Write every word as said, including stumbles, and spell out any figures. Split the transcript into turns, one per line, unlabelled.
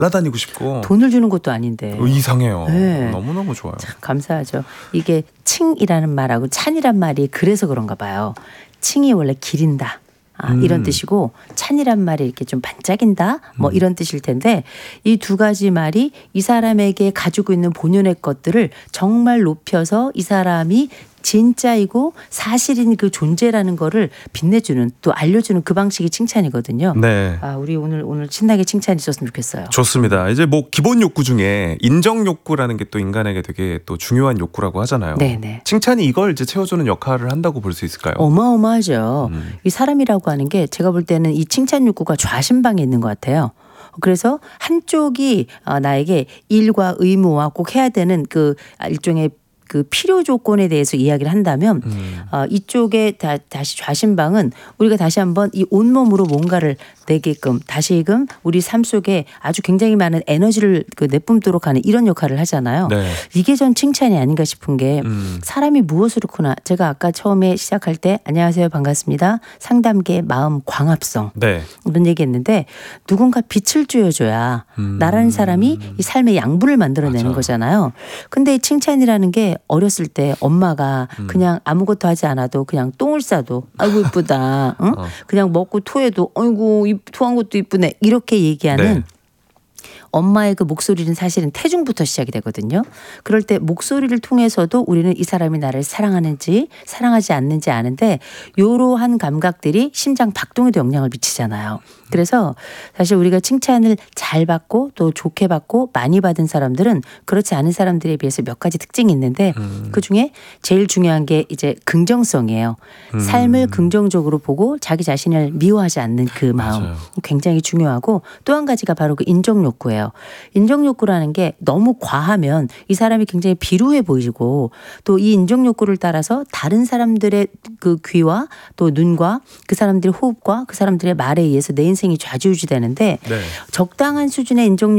날아다니고 싶고
돈을 주는 것도 아닌데
이상해요.
네.
너무너무 좋아요.
참 감사하죠. 이게 칭이라는 말하고 찬이란 말이 그래서 그런가 봐요. 칭이 원래 기린다. 아,
음.
이런 뜻이고 찬이란 말이 이렇게 좀 반짝인다 뭐
음.
이런 뜻일 텐데 이 두 가지 말이 이 사람에게 가지고 있는 본연의 것들을 정말 높여서 이 사람이 진짜이고 사실인 그 존재라는 거를 빛내주는 또 알려주는 그 방식이 칭찬이거든요.
네.
아, 우리 오늘 오늘 신나게 칭찬이 있었으면 좋겠어요.
좋습니다. 이제 뭐 기본 욕구 중에 인정 욕구라는 게 또 인간에게 되게 또 중요한 욕구라고 하잖아요.
네네.
칭찬이 이걸 이제 채워주는 역할을 한다고 볼 수 있을까요?
어마어마하죠.
음.
이 사람이라고 하는 게 제가 볼 때는 이 칭찬 욕구가 좌심방에 있는 것 같아요. 그래서 한쪽이 나에게 일과 의무와 꼭 해야 되는 그 일종의 그 필요 조건에 대해서 이야기를 한다면
음.
어, 이쪽에 다, 다시 좌심방은 우리가 다시 한번 이 온몸으로 뭔가를 내게끔 다시금 우리 삶 속에 아주 굉장히 많은 에너지를 그 내뿜도록 하는 이런 역할을 하잖아요.
네.
이게 전 칭찬이 아닌가 싶은 게
음.
사람이 무엇을 그나 제가 아까 처음에 시작할 때 안녕하세요 반갑습니다. 상담계 마음 광합성
네.
이런 얘기했는데 누군가 빛을 쥐어줘야
음.
나라는 사람이 이 삶의 양분을 만들어내는
맞아.
거잖아요. 근데 이 칭찬이라는 게 어렸을 때 엄마가
음.
그냥 아무것도 하지 않아도 그냥 똥을 싸도 아이고 이쁘다. 응?
어.
그냥 먹고 토해도 아이고 이 토한 것도 이쁘네. 이렇게 얘기하는
네.
엄마의 그 목소리는 사실은 태중부터 시작이 되거든요. 그럴 때 목소리를 통해서도 우리는 이 사람이 나를 사랑하는지 사랑하지 않는지 아는데 이러한 감각들이 심장 박동에도 영향을 미치잖아요. 그래서 사실 우리가 칭찬을 잘 받고 또 좋게 받고 많이 받은 사람들은 그렇지 않은 사람들에 비해서 몇 가지 특징이 있는데
음.
그중에 제일 중요한 게 이제 긍정성이에요.
음.
삶을 긍정적으로 보고 자기 자신을 미워하지 않는 그 마음
맞아요.
굉장히 중요하고 또 한 가지가 바로 그 인정욕구예요. 인정욕구라는 게 너무 과하면 이 사람이 굉장히 비루해 보이고 또 이 인정욕구를 따라서 다른 사람들의 그 귀와 또 눈과 그 사람들의 호흡과 그 사람들의 말에 의해서 내 인생이 좌지우지되는데
네.
적당한 수준의 인정욕